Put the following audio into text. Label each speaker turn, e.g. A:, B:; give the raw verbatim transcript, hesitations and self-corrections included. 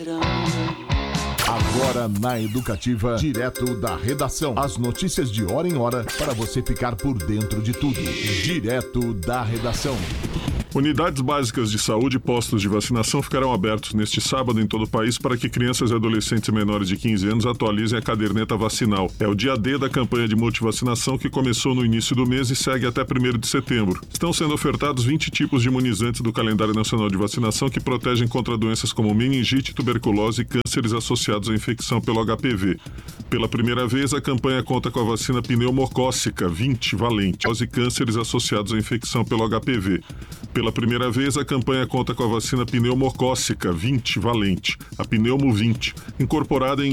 A: Agora na Educativa, direto da redação. As notícias de hora em hora para você ficar por dentro de tudo. Direto da redação.
B: Unidades básicas de saúde e postos de vacinação ficarão abertos neste sábado em todo o país para que crianças e adolescentes menores de quinze anos atualizem a caderneta vacinal. É o dia D da campanha de multivacinação que começou no início do mês e segue até primeiro de setembro. Estão sendo ofertados vinte tipos de imunizantes do calendário nacional de vacinação que protegem contra doenças como meningite, tuberculose e cânceres associados à infecção pelo H P V. Pela primeira vez, a campanha conta com a vacina pneumocócica vinte valente e cânceres associados à infecção pelo H P V. Pela primeira vez, a campanha conta com a vacina pneumocócica vinte valente, a Pneumo vinte, incorporada em